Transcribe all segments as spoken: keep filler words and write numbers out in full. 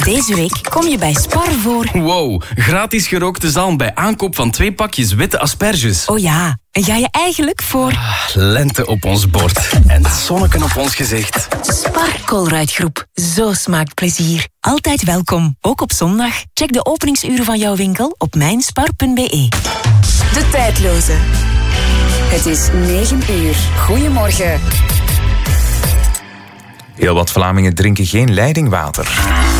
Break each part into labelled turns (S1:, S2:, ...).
S1: Deze week kom je bij Spar voor...
S2: Wow, gratis gerookte zalm bij aankoop van twee pakjes witte asperges.
S1: Oh ja, en ga je eigenlijk voor...
S2: Ah, lente op ons bord en zonneken op ons gezicht.
S1: Spar Colruyt-groep. Zo smaakt plezier. Altijd welkom, ook op zondag. Check de openingsuren van jouw winkel op mijnspar punt b e.
S3: De tijdloze. Het is negen uur. Goedemorgen.
S4: Heel wat Vlamingen drinken geen leidingwater.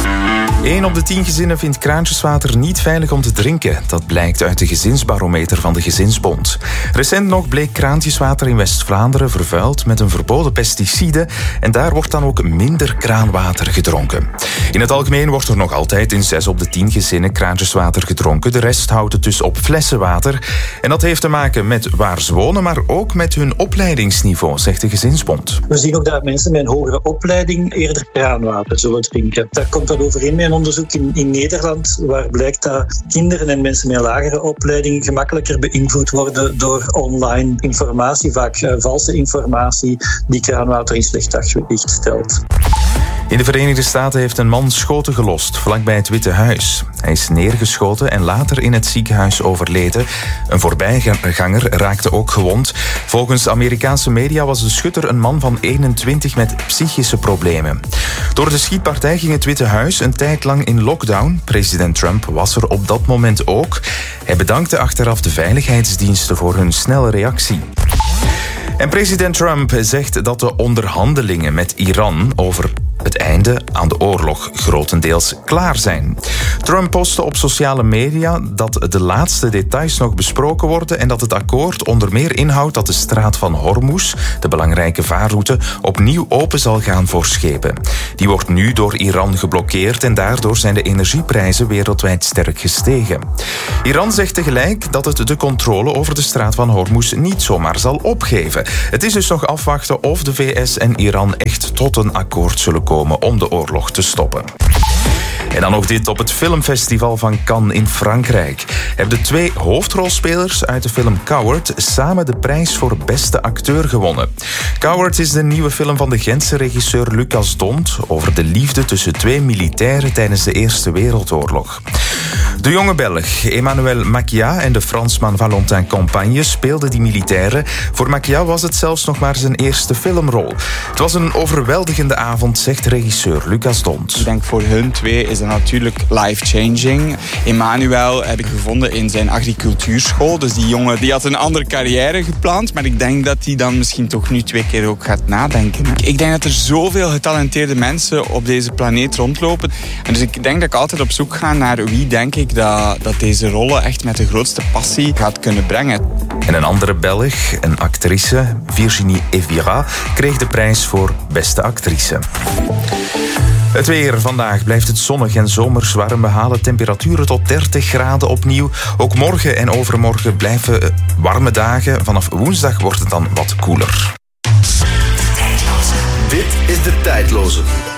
S4: één op de tien gezinnen vindt kraantjeswater niet veilig om te drinken. Dat blijkt uit de gezinsbarometer van de Gezinsbond. Recent nog bleek kraantjeswater in West-Vlaanderen vervuild met een verboden pesticide en daar wordt dan ook minder kraanwater gedronken. In het algemeen wordt er nog altijd in zes op de tien gezinnen kraantjeswater gedronken. De rest houdt het dus op flessenwater. En dat heeft te maken met waar ze wonen, maar ook met hun opleidingsniveau, zegt de Gezinsbond.
S5: We zien ook dat mensen met een hogere opleiding eerder kraanwater zullen drinken. Daar komt dat overeen met een onderzoek in, in Nederland, waar blijkt dat kinderen en mensen met een lagere opleiding gemakkelijker beïnvloed worden door online informatie, vaak uh, valse informatie, die kraanwater in slecht daglicht stelt.
S4: In de Verenigde Staten heeft een man schoten gelost vlakbij het Witte Huis. Hij is neergeschoten en later in het ziekenhuis overleden. Een voorbijganger raakte ook gewond. Volgens Amerikaanse media was de schutter een man van eenentwintig met psychische problemen. Door de schietpartij ging het Witte Huis een tijd lang in lockdown. President Trump was er op dat moment ook. Hij bedankte achteraf de veiligheidsdiensten voor hun snelle reactie. En president Trump zegt dat de onderhandelingen met Iran over het einde aan de oorlog grotendeels klaar zijn. Trump postte op sociale media dat de laatste details nog besproken worden en dat het akkoord onder meer inhoudt dat de straat van Hormuz, de belangrijke vaarroute, opnieuw open zal gaan voor schepen. Die wordt nu door Iran geblokkeerd en daardoor zijn de energieprijzen wereldwijd sterk gestegen. Iran zegt tegelijk dat het de controle over de straat van Hormuz niet zomaar zal opgeven. Het is dus nog afwachten of de V S en Iran echt tot een akkoord zullen komen om de oorlog te stoppen. En dan nog dit. Op het filmfestival van Cannes in Frankrijk hebben de twee hoofdrolspelers uit de film Coward samen de prijs voor beste acteur gewonnen. Coward is de nieuwe film van de Gentse regisseur Lucas Dont over de liefde tussen twee militairen tijdens de Eerste Wereldoorlog. De jonge Belg Emmanuel Maquia en de Fransman Valentin Compagne speelden die militairen. Voor Maquia was het zelfs nog maar zijn eerste filmrol. Het was een overweldigende avond, zegt regisseur Lucas Dont.
S6: Ik denk voor hun twee is dat natuurlijk life-changing. Emmanuel heb ik gevonden in zijn agricultuurschool. Dus die jongen die had een andere carrière gepland. Maar ik denk dat hij dan misschien toch nu twee keer ook gaat nadenken. Ik denk dat er zoveel getalenteerde mensen op deze planeet rondlopen. En dus ik denk dat ik altijd op zoek ga naar wie denk ik dat, dat deze rollen echt met de grootste passie gaat kunnen brengen.
S4: En een andere Belg, een actrice, Virginie Efira, kreeg de prijs voor beste actrice. Het weer. Vandaag blijft het zonnig en zomers warm. We halen temperaturen tot dertig graden opnieuw. Ook morgen en overmorgen blijven warme dagen. Vanaf woensdag wordt het dan wat koeler.
S7: Dit is De Tijdloze.